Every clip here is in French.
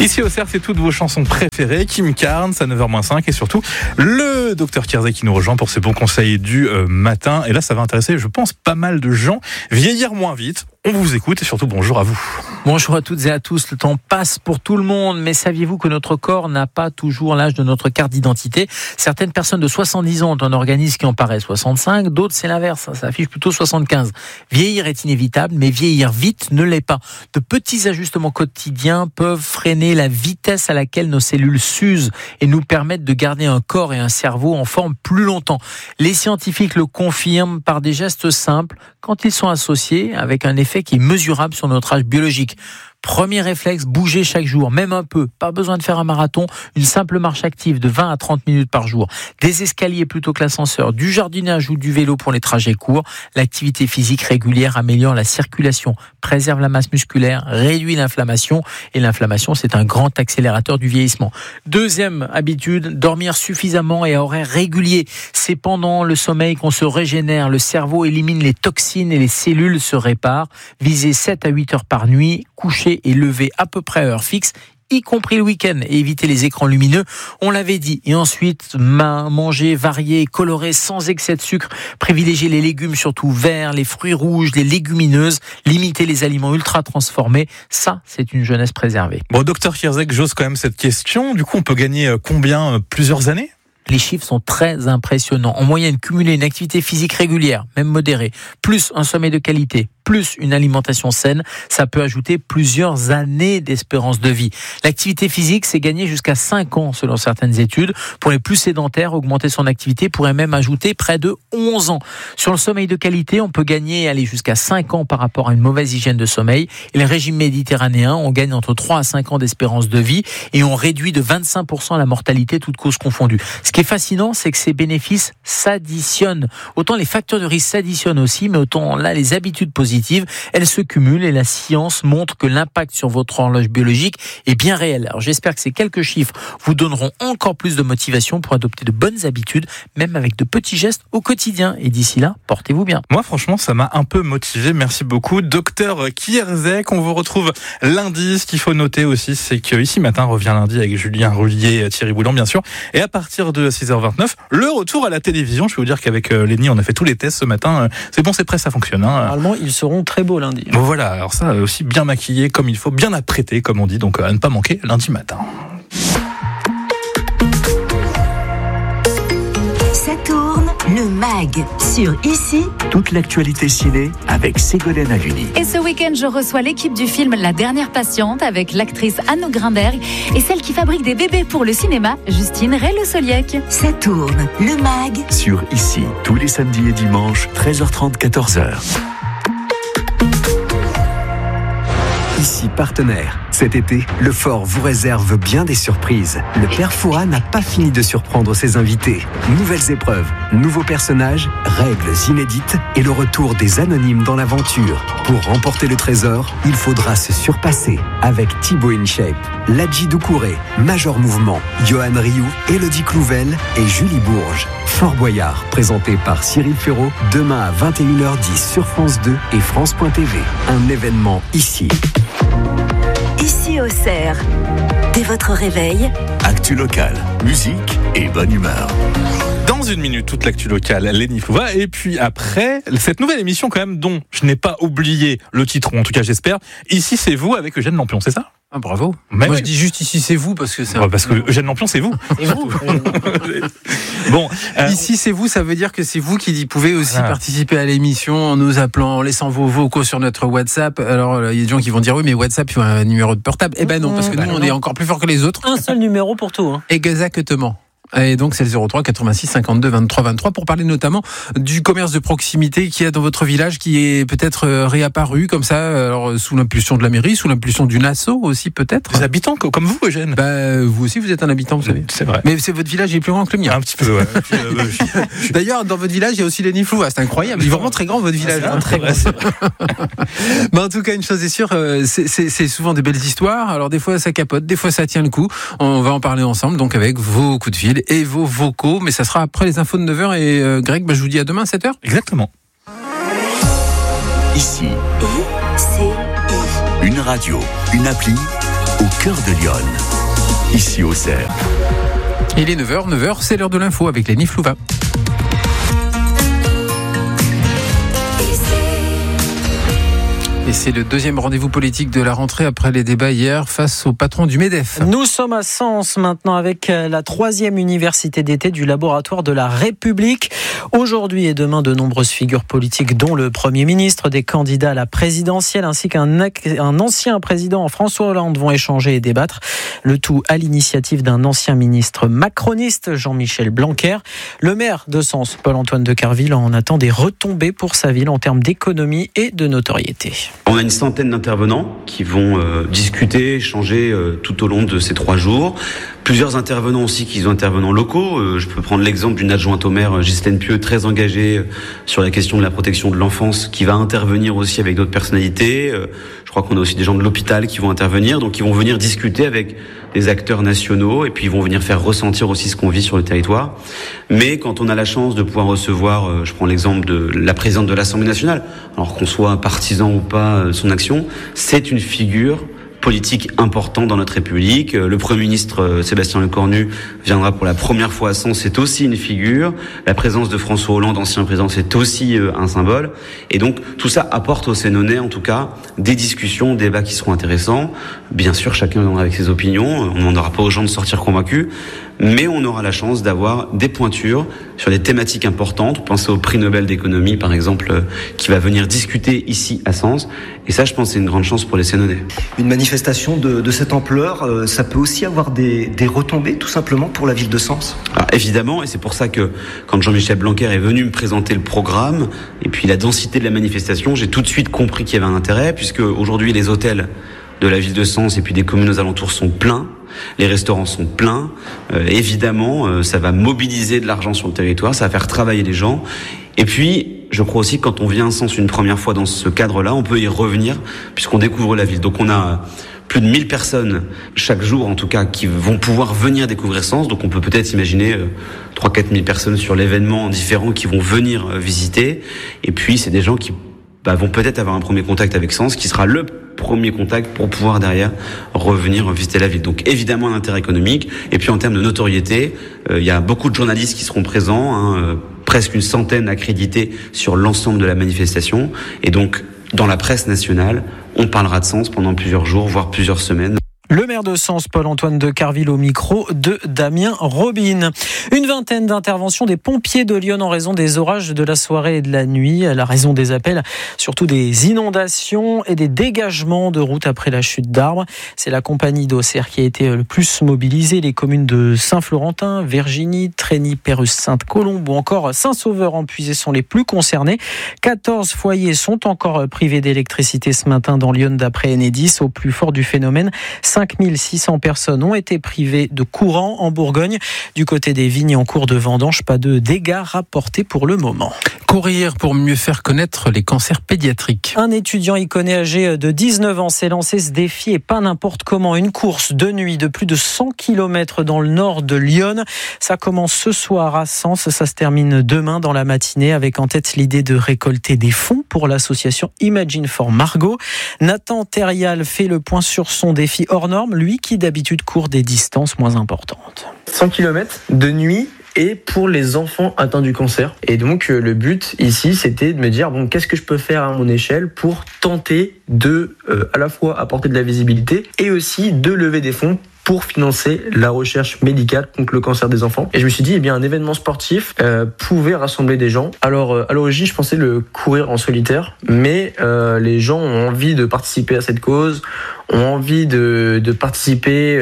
Ici au CERF, c'est toutes vos chansons préférées. Kim Carnes à 9h-5 et surtout le docteur Kierzek qui nous rejoint pour ses bons conseils du matin. Et là, ça va intéresser, je pense, pas mal de gens. Vieillir moins vite. On vous écoute et surtout bonjour à vous. Bonjour à toutes et à tous. Le temps passe pour tout le monde, mais saviez-vous que notre corps n'a pas toujours l'âge de notre carte d'identité ? Certaines personnes de 70 ans ont un organisme qui en paraît 65, d'autres c'est l'inverse, ça affiche plutôt 75. Vieillir est inévitable, mais vieillir vite ne l'est pas. De petits ajustements quotidiens peuvent freiner la vitesse à laquelle nos cellules s'usent et nous permettent de garder un corps et un cerveau en forme plus longtemps. Les scientifiques le confirment par des gestes simples quand ils sont associés avec un effet qui est mesurable sur notre âge biologique. Premier réflexe, bouger chaque jour, même un peu. Pas besoin de faire un marathon, une simple marche active de 20 à 30 minutes par jour. Des escaliers plutôt que l'ascenseur, du jardinage ou du vélo pour les trajets courts. L'activité physique régulière améliore la circulation, préserve la masse musculaire, réduit l'inflammation. Et l'inflammation, c'est un grand accélérateur du vieillissement. Deuxième habitude, dormir suffisamment et à horaires réguliers. C'est pendant le sommeil qu'on se régénère. Le cerveau élimine les toxines et les cellules se réparent. Visez 7 à 8 heures par nuit, coucher et lever à peu près à heure fixe, y compris le week-end, et éviter les écrans lumineux, on l'avait dit. Et ensuite, manger varié, coloré, sans excès de sucre, privilégier les légumes surtout verts, les fruits rouges, les légumineuses, limiter les aliments ultra transformés, ça c'est une jeunesse préservée. Bon, docteur Kierzek, j'ose quand même cette question, du coup on peut gagner combien, plusieurs années ? Les chiffres sont très impressionnants. En moyenne, cumuler une activité physique régulière, même modérée, plus un sommeil de qualité, plus une alimentation saine, ça peut ajouter plusieurs années d'espérance de vie. L'activité physique, c'est gagner jusqu'à 5 ans selon certaines études. Pour les plus sédentaires, augmenter son activité pourrait même ajouter près de 11 ans. Sur le sommeil de qualité, on peut gagner jusqu'à 5 ans par rapport à une mauvaise hygiène de sommeil. Et le régime méditerranéen, on gagne entre 3 à 5 ans d'espérance de vie et on réduit de 25% la mortalité, toutes causes confondues. Ce qui est fascinant, c'est que ces bénéfices s'additionnent. Autant les facteurs de risque s'additionnent aussi, mais autant là, les habitudes positives, elles se cumulent et la science montre que l'impact sur votre horloge biologique est bien réel. Alors j'espère que ces quelques chiffres vous donneront encore plus de motivation pour adopter de bonnes habitudes, même avec de petits gestes au quotidien. Et d'ici là, portez-vous bien. Moi franchement, ça m'a un peu motivé. Merci beaucoup, docteur Kierzek. On vous retrouve lundi. Ce qu'il faut noter aussi, c'est que Ici Matin revient lundi avec Julien Roulier, Thierry Boulan bien sûr. Et à partir de 6h29, le retour à la télévision. Je peux vous dire qu'avec Lenny, on a fait tous les tests ce matin. C'est bon, c'est prêt, ça fonctionne. Normalement, ils seront très beaux lundi. Bon, voilà, alors ça aussi bien maquillé comme il faut, bien apprêté comme on dit, donc à ne pas manquer lundi matin. Ça tourne, le MAG sur Ici. Toute l'actualité ciné avec Ségolène Haluni. Et ce week-end, je reçois l'équipe du film La Dernière Patiente avec l'actrice Anne Grimberg et celle qui fabrique des bébés pour le cinéma, Justine Rey-Le-Soliec. Ça tourne, le MAG Sur Ici, tous les samedis et dimanches, 13h30, 14h. Ici partenaire. Cet été, le Fort vous réserve bien des surprises. Le Père Fouras n'a pas fini de surprendre ses invités. Nouvelles épreuves, nouveaux personnages, règles inédites et le retour des anonymes dans l'aventure. Pour remporter le trésor, il faudra se surpasser avec Thibaut InShape, Ladji Doucouré, Major Mouvement, Johan Rioux, Élodie Clouvel et Julie Bourges. Fort Boyard, présenté par Cyril Ferraud, demain à 21h10 sur France 2 et France.tv. Un événement ici. Ici au CERF. Dès votre réveil, Actu locale, musique et bonne humeur. Dans une minute, toute l'actu locale, Lenny Flouva. Et puis après, cette nouvelle émission quand même dont je n'ai pas oublié le titre, ou en tout cas j'espère. Ici c'est vous avec Eugène Lampion, c'est ça ? Ah, bravo. Mais moi oui. je dis juste ici c'est vous parce que c'est Parce que Eugène Lampion c'est vous. c'est vous. Bon, Ici c'est vous, ça veut dire que c'est vous qui pouvez aussi Voilà. participer à l'émission en nous appelant, en laissant vos vocaux sur notre WhatsApp. Alors il y a des gens qui vont dire oui mais WhatsApp il faut un numéro de portable. Eh ben non, parce que nous on est encore plus fort que les autres. Un seul numéro pour tout. Hein. Exactement. Et donc c'est le 03 86 52 23 23 pour parler notamment du commerce de proximité qu'il y a dans votre village qui est peut-être réapparu comme ça, alors sous l'impulsion de la mairie, sous l'impulsion d'une asso aussi peut-être. des habitants comme vous Eugène. Vous aussi vous êtes un habitant, vous savez. C'est vrai. Mais votre village est plus grand que le mien. Un petit peu, ouais. D'ailleurs, dans votre village, il y a aussi Lenny Flouva. C'est incroyable. Il est vraiment très grand, votre village. Très grand. Mais en tout cas, une chose est sûre, c'est souvent des belles histoires. Alors, des fois, ça capote, des fois, ça tient le coup. On va en parler ensemble, donc, avec vos coups de fil et vos vocaux. Mais ça sera après les infos de 9h. Et Greg, je vous dis à demain, 7h. Exactement. Ici, ICI. une radio, une appli, au cœur de Lyon, ici au Cerf. Il est 9h, c'est l'heure de l'info avec Lénie Flouva. Et c'est le deuxième rendez-vous politique de la rentrée après les débats hier face au patron du MEDEF. Nous sommes à Sens maintenant avec la 3e université d'été du laboratoire de la République. Aujourd'hui et demain, de nombreuses figures politiques, dont le Premier ministre, des candidats à la présidentielle ainsi qu'un ancien président, François Hollande, vont échanger et débattre. Le tout à l'initiative d'un ancien ministre macroniste, Jean-Michel Blanquer. Le maire de Sens, Paul-Antoine de Carville, en attend des retombées pour sa ville en termes d'économie et de notoriété. On a une centaine d'intervenants qui vont discuter, échanger tout au long de ces 3 jours. Plusieurs intervenants aussi qui sont intervenants locaux. Je peux prendre l'exemple d'une adjointe au maire, Ghislaine Pieux, très engagée sur la question de la protection de l'enfance, qui va intervenir aussi avec d'autres personnalités. Je crois qu'on a aussi des gens de l'hôpital qui vont intervenir, donc ils vont venir discuter avec des acteurs nationaux et puis ils vont venir faire ressentir aussi ce qu'on vit sur le territoire. Mais quand on a la chance de pouvoir recevoir, je prends l'exemple de la présidente de l'Assemblée nationale, alors qu'on soit partisan ou pas de son action, c'est une figure politique important dans notre République. Le Premier ministre Sébastien Lecornu viendra pour la première fois à Sens, c'est aussi une figure. La présence de François Hollande, ancien président, c'est aussi un symbole. Et donc tout ça apporte aux Sénonais, en tout cas, des discussions, des débats qui seront intéressants. Bien sûr, chacun viendra avec ses opinions. On ne demandera pas aux gens de sortir convaincus. Mais on aura la chance d'avoir des pointures sur des thématiques importantes. Pensez au prix Nobel d'économie, par exemple, qui va venir discuter ici à Sens. Et ça, je pense, c'est une grande chance pour les Sénonais. Une manifestation de cette ampleur, ça peut aussi avoir des retombées, tout simplement, pour la ville de Sens. Alors, évidemment, et c'est pour ça que quand Jean-Michel Blanquer est venu me présenter le programme, et puis la densité de la manifestation, j'ai tout de suite compris qu'il y avait un intérêt, puisque aujourd'hui, les hôtels de la ville de Sens et puis des communes aux alentours sont pleins. Les restaurants sont pleins. Évidemment, ça va mobiliser de l'argent sur le territoire, ça va faire travailler les gens. Et puis, je crois aussi que quand on vient à Sens une première fois dans ce cadre-là, on peut y revenir puisqu'on découvre la ville. Donc on a plus de 1000 personnes chaque jour, en tout cas, qui vont pouvoir venir découvrir Sens. Donc on peut peut-être imaginer 3-4 000 personnes sur l'événement différents qui vont venir visiter. Et puis, c'est des gens qui vont peut-être avoir un premier contact avec Sens, qui sera le premier contact pour pouvoir derrière revenir visiter la ville. Donc évidemment un intérêt économique, et puis en termes de notoriété, il y a beaucoup de journalistes qui seront présents, presque une centaine accrédités sur l'ensemble de la manifestation, et donc dans la presse nationale, on parlera de Sens pendant plusieurs jours, voire plusieurs semaines. Le maire de Sens, Paul-Antoine de Carville, au micro de Damien Robin. Une vingtaine d'interventions des pompiers de Lyon en raison des orages de la soirée et de la nuit. À la raison des appels, surtout des inondations et des dégagements de routes après la chute d'arbres. C'est la compagnie d'Auxerre qui a été le plus mobilisée. Les communes de Saint-Florentin, Verginy, Trény, Pérusse, Sainte-Colombe ou encore Saint-Sauveur-en-Puisé sont les plus concernés. 14 foyers sont encore privés d'électricité ce matin dans Lyon d'après Enedis. Au plus fort du phénomène, 5600 personnes ont été privées de courant en Bourgogne. Du côté des vignes en cours de vendange, pas de dégâts rapportés pour le moment. Courir pour mieux faire connaître les cancers pédiatriques. Un étudiant iconé âgé de 19 ans s'est lancé ce défi et pas n'importe comment. Une course de nuit de plus de 100 km dans le nord de Lyon. Ça commence ce soir à Sens, ça se termine demain dans la matinée avec en tête l'idée de récolter des fonds pour l'association Imagine for Margot. Nathan Thérial fait le point sur son défi hors norme, lui qui d'habitude court des distances moins importantes. 100 km de nuit et pour les enfants atteints du cancer. Et donc le but ici, c'était de me dire qu'est-ce que je peux faire à mon échelle pour tenter de à la fois apporter de la visibilité et aussi de lever des fonds pour financer la recherche médicale contre le cancer des enfants. Et je me suis dit, un événement sportif pouvait rassembler des gens. Alors, à l'origine, je pensais le courir en solitaire, mais les gens ont envie de participer à cette cause, ont envie de participer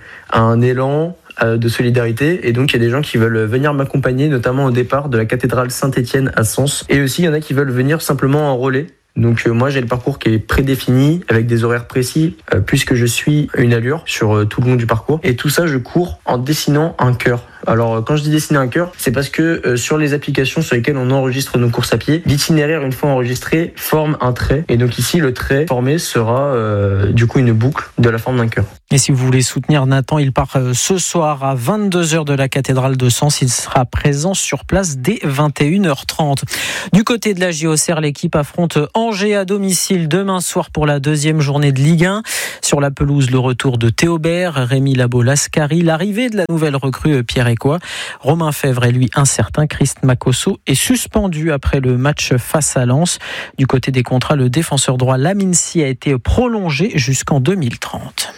à un élan de solidarité, et donc il y a des gens qui veulent venir m'accompagner, notamment au départ de la cathédrale Saint-Étienne à Sens, et aussi il y en a qui veulent venir simplement en relais. Donc moi j'ai le parcours qui est prédéfini avec des horaires précis puisque je suis une allure sur tout le long du parcours, et tout ça je cours en dessinant un cœur Alors quand je dis dessiner un cœur, c'est parce que sur les applications sur lesquelles on enregistre nos courses à pied, l'itinéraire une fois enregistré forme un trait. Et donc ici le trait formé sera du coup une boucle de la forme d'un cœur. Et si vous voulez soutenir Nathan, il part ce soir à 22h de la cathédrale de Sens. Il sera présent sur place dès 21h30. Du côté de la JOCR, l'équipe affronte Angers à domicile demain soir pour la deuxième journée de Ligue 1. Sur la pelouse, le retour de Théobert, Rémi Labo-Lascari, l'arrivée de la nouvelle recrue Pierre Ecois. Romain Fèvre est lui incertain. Christ Makosso est suspendu après le match face à Lens. Du côté des contrats, le défenseur droit Lamine Sy a été prolongé jusqu'en 2030.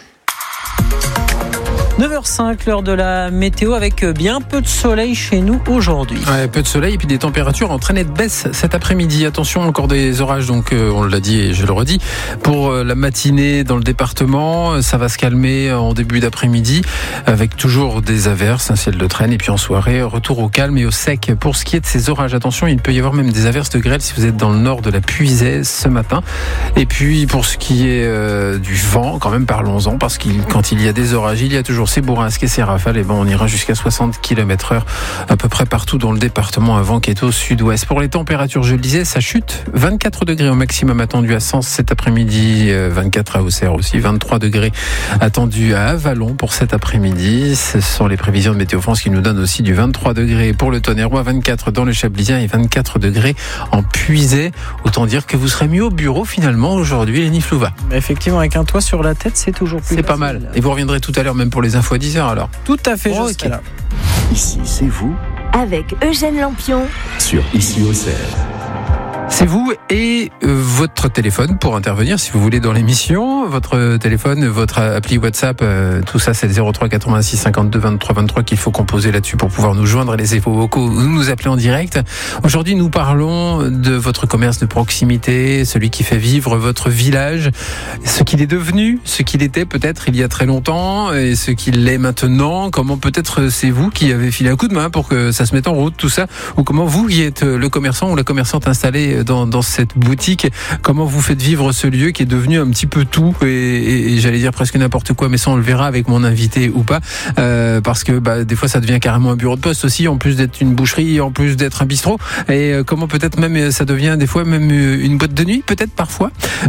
9h05, l'heure de la météo avec bien peu de soleil chez nous aujourd'hui. Ouais, peu de soleil et puis des températures en très nette baisse cet après-midi. Attention, encore des orages, donc on l'a dit et je le redis. Pour la matinée dans le département, ça va se calmer en début d'après-midi avec toujours des averses, un ciel de traîne et puis en soirée, retour au calme et au sec. Pour ce qui est de ces orages, attention, il peut y avoir même des averses de grêle si vous êtes dans le nord de la Puisaye ce matin. Et puis pour ce qui est du vent, quand même parlons-en, parce que quand il y a des orages, il y a toujours ces bourrasques et ces rafales, et on ira jusqu'à 60 km/h à peu près partout dans le département, un vent qui est au sud-ouest. Pour les températures, je le disais, ça chute. 24 degrés au maximum attendu à Sens cet après-midi, 24 à Auxerre aussi, 23 degrés attendus à Avallon pour cet après-midi. Ce sont les prévisions de Météo France qui nous donnent aussi du 23 degrés pour le Tonnerrois, 24 dans le Chablisien et 24 degrés en Puisaye. Autant dire que vous serez mieux au bureau finalement aujourd'hui, Lénie Flouva. Effectivement, avec un toit sur la tête, c'est toujours plus facile. Pas mal. Et vous reviendrez tout à l'heure même pour les infos à 10h alors. Tout à fait, je serai là. Ici, c'est vous Avec Eugène Lampion sur Ici Auxerre. C'est vous et votre téléphone pour intervenir si vous voulez dans l'émission. Votre téléphone, votre appli WhatsApp, tout ça c'est le 03 86 52 23 23 qu'il faut composer là-dessus pour pouvoir nous joindre, les effets vocaux, nous appeler en direct. Aujourd'hui nous parlons de votre commerce de proximité, celui qui fait vivre votre village, ce qu'il est devenu, ce qu'il était peut-être il y a très longtemps et ce qu'il est maintenant. Comment peut-être c'est vous qui avez filé un coup de main pour que ça se mette en route tout ça, ou comment vous qui êtes le commerçant ou la commerçante installée dans cette boutique, comment vous faites vivre ce lieu qui est devenu un petit peu tout et j'allais dire presque n'importe quoi, mais ça on le verra avec mon invité ou pas, parce que des fois ça devient carrément un bureau de poste aussi, en plus d'être une boucherie, en plus d'être un bistrot, et comment peut-être même ça devient des fois même une boîte de nuit, peut-être parfois.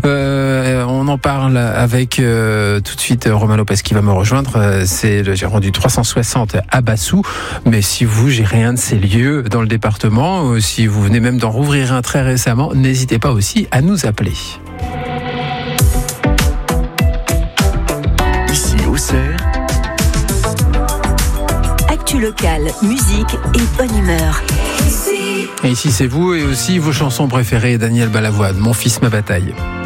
On en parle avec tout de suite Romain Lopez qui va me rejoindre, c'est le gérant du 360 à Bassou. Mais si vous gérez un de ces lieux dans le département, si vous venez même d'en rouvrir un très récemment, n'hésitez pas aussi à nous appeler. Ici Auxerre. Actu locale, musique et bonne humeur. Et ici c'est vous et aussi vos chansons préférées, Daniel Balavoine, Mon fils, ma bataille.